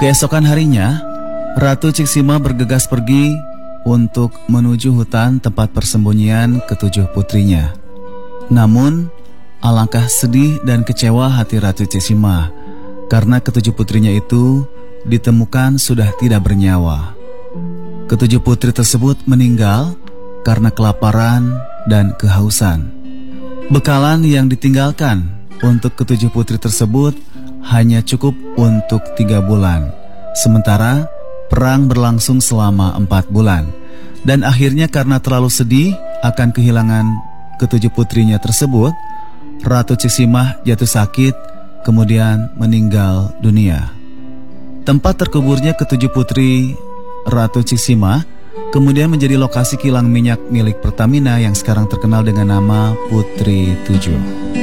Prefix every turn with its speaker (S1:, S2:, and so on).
S1: Keesokan harinya, Ratu Ciksima bergegas pergi untuk menuju hutan tempat persembunyian ketujuh putrinya. Namun, alangkah sedih dan kecewa hati Ratu Ciksima karena ketujuh putrinya itu ditemukan sudah tidak bernyawa. Ketujuh putri tersebut meninggal karena kelaparan dan kehausan. Bekalan yang ditinggalkan untuk ketujuh putri tersebut hanya cukup untuk 3 bulan. Sementara perang berlangsung selama 4 bulan. Dan akhirnya karena terlalu sedih akan kehilangan ketujuh putrinya tersebut, Ratu Ciksima jatuh sakit kemudian meninggal dunia. Tempat terkuburnya ketujuh putri Ratu Ciksima kemudian menjadi lokasi kilang minyak milik Pertamina yang sekarang terkenal dengan nama Putri 7.